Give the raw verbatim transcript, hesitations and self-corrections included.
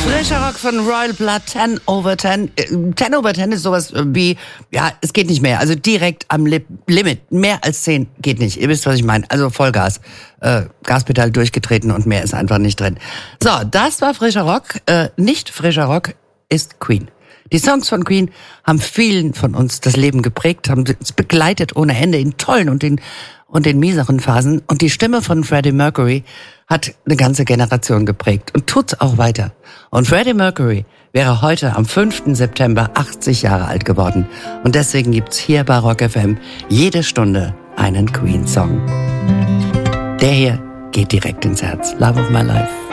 Frischer Rock von Royal Blood, ten over ten. ten over ten ist sowas wie, ja, es geht nicht mehr. Also direkt am Li- Limit. Mehr als zehn geht nicht. Ihr wisst, was ich meine. Also Vollgas. Äh, Gaspedal durchgetreten und mehr ist einfach nicht drin. So, das war Frischer Rock. Äh, nicht Frischer Rock ist Queen. Die Songs von Queen haben vielen von uns das Leben geprägt, haben uns begleitet ohne Ende in tollen und in und in mieseren Phasen. Und die Stimme von Freddie Mercury hat eine ganze Generation geprägt und tut's auch weiter. Und Freddie Mercury wäre heute am fünften September achtzig Jahre alt geworden. Und deswegen gibt's hier bei Rock F M jede Stunde einen Queen-Song. Der hier geht direkt ins Herz. Love of my life.